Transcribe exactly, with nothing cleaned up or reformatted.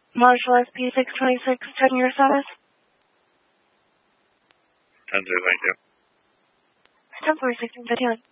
Marshall S P six twenty-six, ten your status. ten two, thank you. ten four six, fifty-one.